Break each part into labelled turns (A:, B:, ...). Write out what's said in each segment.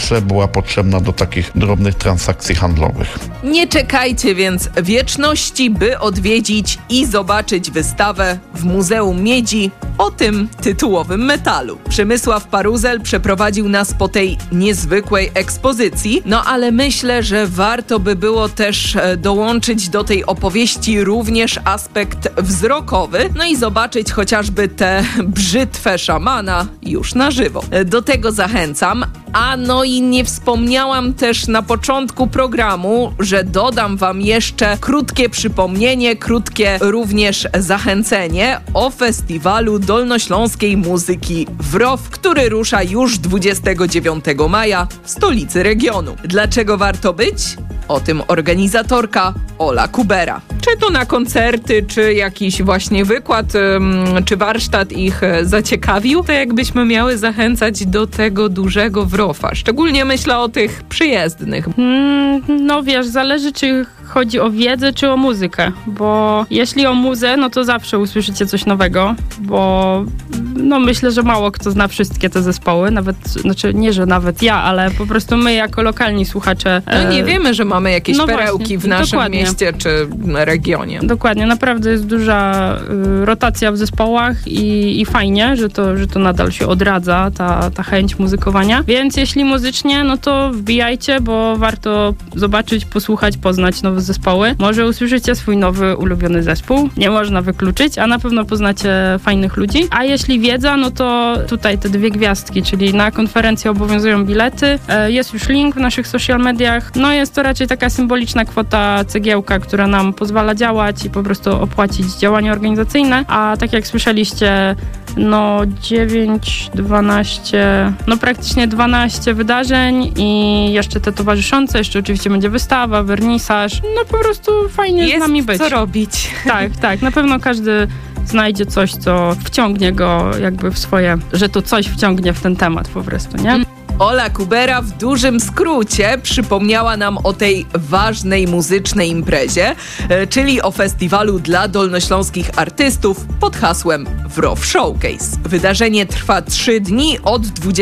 A: zawsze była potrzebna do takich drobnych transakcji handlowych.
B: Nie czekajcie więc wieczności, by odwiedzić i zobaczyć wystawę w Muzeum Miedzi o tym tytułowym metalu. Przemysław Paruzel przeprowadził nas po tej niezwykłej ekspozycji, no ale myślę, że warto by było też dołączyć do tej opowieści również aspekt wzrokowy, no i zobaczyć chociażby tę brzytwę szamana już na żywo. Do tego zachęcam. A no i nie wspomniałam też na początku programu, że dodam wam jeszcze krótkie przypomnienie, krótkie również zachęcenie o festiwalu dolnośląskiej muzyki WROW, który rusza już 29 maja w stolicy regionu. Dlaczego warto być? O tym organizatorka Ola Kubera. Czy to na koncerty, czy jakiś właśnie wykład, czy warsztat ich zaciekawił, to jakbyśmy miały zachęcać do tego dużego WROW-a. Szczególnie myślę o tych przyjezdnych.
C: No wiesz, zależy czy chodzi o wiedzę, czy o muzykę, bo jeśli o muzę, no to zawsze usłyszycie coś nowego, bo no myślę, że mało kto zna wszystkie te zespoły, nawet, znaczy nie, że nawet ja, ale po prostu my jako lokalni słuchacze...
B: No nie wiemy, że mamy jakieś perełki właśnie, w naszym mieście czy regionie.
C: Dokładnie, naprawdę jest duża rotacja w zespołach i fajnie, że to nadal się odradza, ta chęć muzykowania, więc jeśli muzycznie, no to wbijajcie, bo warto zobaczyć, posłuchać, poznać nowe zespoły. Może usłyszycie swój nowy, ulubiony zespół. Nie można wykluczyć, a na pewno poznacie fajnych ludzi. A jeśli wiedza, no to tutaj te 2 gwiazdki, czyli na konferencję obowiązują bilety. Jest już link w naszych social mediach. No jest to raczej taka symboliczna kwota cegiełka, która nam pozwala działać i po prostu opłacić działania organizacyjne. A tak jak słyszeliście, no 9, 12, no praktycznie 12 wydarzeń i jeszcze te towarzyszące, jeszcze oczywiście będzie wystawa, wernisaż, no po prostu fajnie jest z nami być.
B: Co robić.
C: Tak, na pewno każdy znajdzie coś, co wciągnie go jakby w swoje, że to coś wciągnie w ten temat po prostu, nie?
B: Ola Kubera w dużym skrócie przypomniała nam o tej ważnej muzycznej imprezie, czyli o festiwalu dla dolnośląskich artystów pod hasłem WROW Showcase. Wydarzenie trwa 3 dni od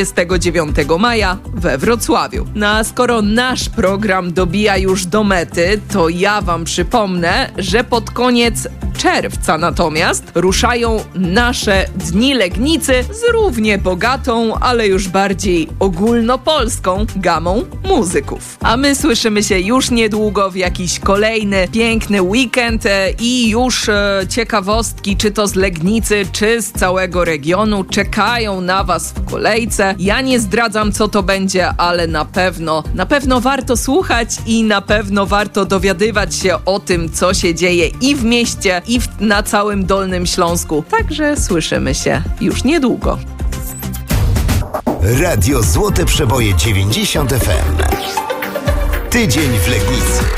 B: 29 maja we Wrocławiu. No a skoro nasz program dobija już do mety, to ja wam przypomnę, że pod koniec czerwca natomiast ruszają nasze Dni Legnicy z równie bogatą, ale już bardziej ogólnopolską gamą muzyków. A my słyszymy się już niedługo w jakiś kolejny piękny weekend i już ciekawostki, czy to z Legnicy, czy z całego regionu czekają na was w kolejce. Ja nie zdradzam, co to będzie, ale na pewno warto słuchać i na pewno warto dowiadywać się o tym, co się dzieje i w mieście, i na całym Dolnym Śląsku. Także słyszymy się już niedługo.
D: Radio Złote Przeboje 90 FM. Tydzień w Legnicy.